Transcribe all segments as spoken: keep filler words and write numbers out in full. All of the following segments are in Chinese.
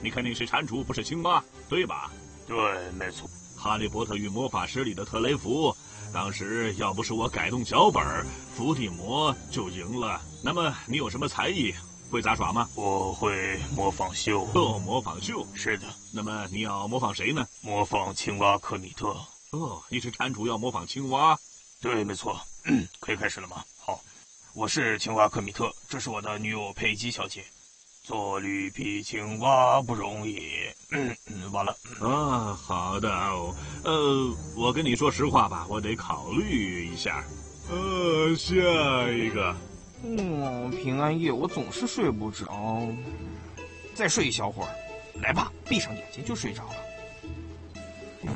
你肯定是蟾蜍，不是青蛙，对吧？ 对，没错。 哈利波特与魔法师里的特雷弗，当时要不是我改动脚本，伏地魔就赢了。那么你有什么才艺？会杂耍吗？ 我会模仿秀。 哦，模仿秀。 是的。 那么你要模仿谁呢？ 模仿青蛙科米特。 哦，你是蟾蜍要模仿青蛙？ 对，没错。嗯，可以开始了吗？好，我是青蛙科米特，这是我的女友佩姬小姐。做绿皮青蛙不容易。嗯嗯，完了。 啊，好的哦。呃，我跟你说实话吧，我得考虑一下。呃，下一个。 嗯，平安夜我总是睡不着，再睡一小会儿。来吧，闭上眼睛就睡着了。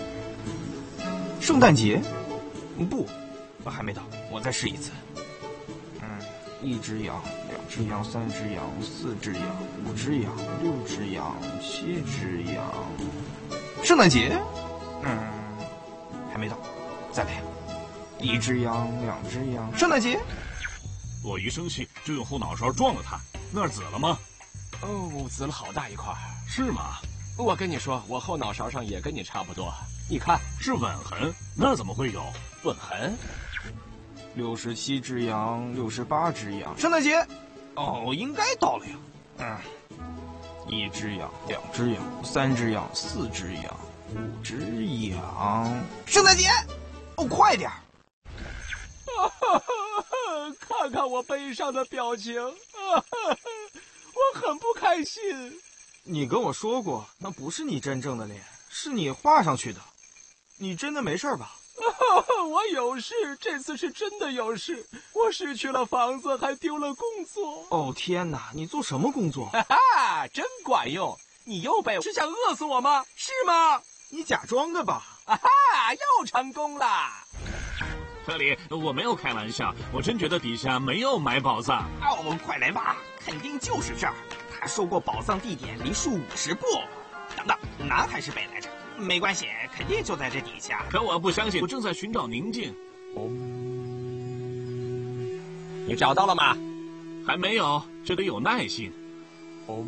圣诞节？不，我还没到，我再试一次。嗯，一只羊，两只羊，三只羊，四只羊，五只羊，六只羊，七只羊。圣诞节？嗯，还没到，再来。一只羊，两只羊，圣诞节。 我一生气就用后脑勺撞了他，那儿紫了吗？ 哦，紫了好大一块。 是吗？ 我跟你说，我后脑勺上也跟你差不多。你看， 是吻痕，那怎么会有吻痕？ 六十七只羊，六十八只羊，圣诞节。哦，应该到了呀。嗯，一只羊，两只羊，三只羊，四只羊，五只羊，圣诞节。哦，快点！ 看看我悲伤的表情，我很不开心。 你跟我说过，那不是你真正的脸，是你画上去的。你真的没事吧？ 我有事，这次是真的有事。我失去了房子，还丢了工作。 哦天哪，你做什么工作？ 哈哈，真管用！你又背，是想饿死我吗？是吗？ 你假装的吧？ 啊哈，又成功了。 特里，我没有开玩笑，我真觉得底下没有埋宝藏。 哦，快来吧，肯定就是这儿。他说过宝藏地点离树五十步。等等，南还是北来着？没关系，肯定就在这底下。 可我不相信，我正在寻找宁静。 哦，你找到了吗？ 还没有，这得有耐心。 哦，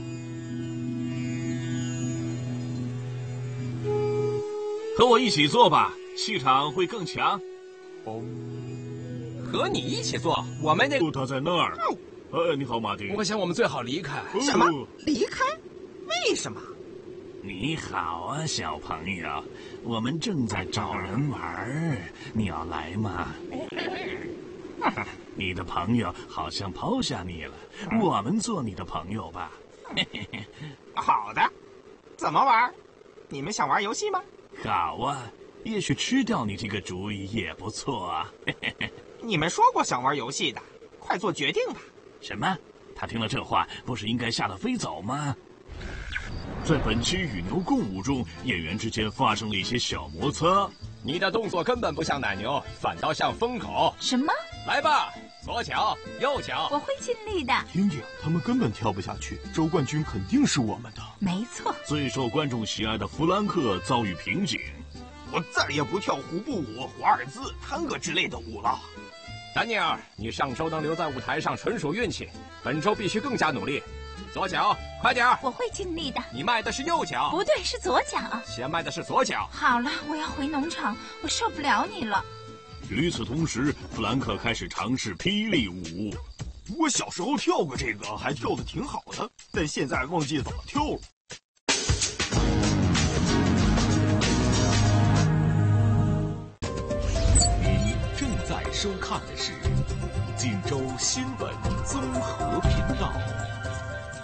和我一起做吧，气场会更强。 哦，和你一起做，我们那…… 他在那儿。呃，你好，马丁。 我想我们最好离开。 什么？离开？为什么？ 你好啊，小朋友，我们正在找人玩，你要来吗？你的朋友好像抛下你了，我们做你的朋友吧。 好的，怎么玩？你们想玩游戏吗？ 好啊，也许吃掉你这个主意也不错啊。 你们说过想玩游戏的，快做决定吧。 什么？他听了这话，不是应该吓得飞走吗？在本期与牛共舞中，演员之间发生了一些小摩擦。 你的动作根本不像奶牛，反倒像疯狗。 什么？ 来吧，左脚，右脚。 我会尽力的。 听听，他们根本跳不下去，周冠军肯定是我们的。 没错。 最受观众喜爱的弗兰克遭遇瓶颈。 我再也不跳胡步舞、华尔兹、探戈之类的舞了。 丹尼尔，你上周能留在舞台上纯属运气，本周必须更加努力。左脚，快点儿！ 我会尽力的。 你迈的是右脚。 不对，是左脚。 先迈的是左脚。 好了，我要回农场，我受不了你了。 与此同时，弗兰克开始尝试霹雳舞。 我小时候跳过这个，还跳得挺好的，但现在忘记怎么跳了。 您正在收看的是锦州新闻综合频道。